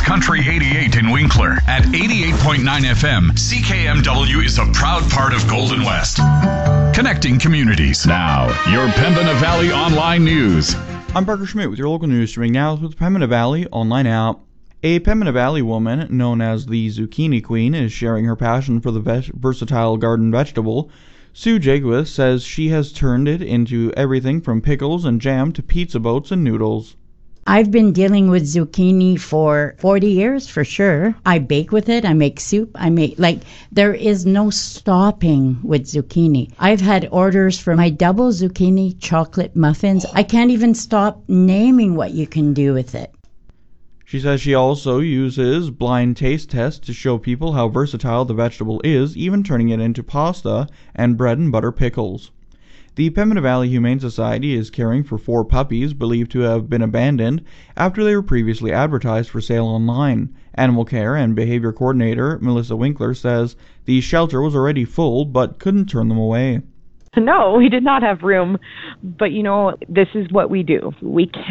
Country 88 in Winkler. At 88.9 FM, CKMW is a proud part of Golden West. Connecting communities. Now, your Pembina Valley Online News. I'm Parker Schmidt with your local news streaming now with the Pembina Valley Online app. A Pembina Valley woman known as the Zucchini Queen is sharing her passion for the versatile garden vegetable. Sue Jagwith says she has turned it into everything from pickles and jam to pizza boats and noodles. I've been dealing with zucchini for 40 years for sure. I bake with it. I make soup. There is no stopping with zucchini. I've had orders for my double zucchini chocolate muffins. I can't even stop naming what you can do with it. She says she also uses blind taste tests to show people how versatile the vegetable is, even turning it into pasta and bread and butter pickles. The Pembina Valley Humane Society is caring for 4 puppies believed to have been abandoned after they were previously advertised for sale online. Animal Care and Behavior Coordinator Melissa Winkler says the shelter was already full but couldn't turn them away. No, we did not have room, but this is what we do. We